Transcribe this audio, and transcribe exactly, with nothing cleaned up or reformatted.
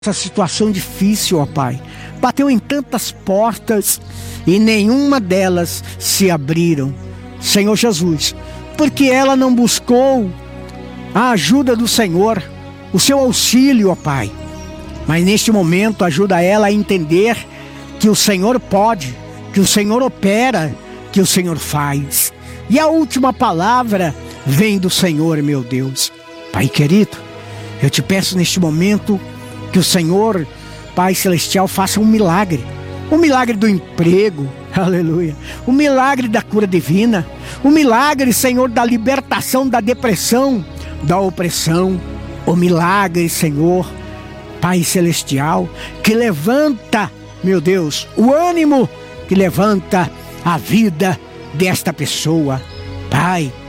Essa situação difícil, ó Pai, bateu em tantas portas e nenhuma delas se abriram, Senhor Jesus, porque ela não buscou a ajuda do Senhor, o seu auxílio, ó Pai. Mas neste momento ajuda ela a entender que o Senhor pode, que o Senhor opera, que o Senhor faz. E a última palavra vem do Senhor, meu Deus. Pai querido, eu te peço neste momento que o Senhor, Pai Celestial, faça um milagre. O milagre do emprego, aleluia. O milagre da cura divina. O milagre, Senhor, da libertação da depressão, da opressão. O milagre, Senhor, Pai Celestial, que levanta, meu Deus, o ânimo, que levanta a vida desta pessoa. Pai,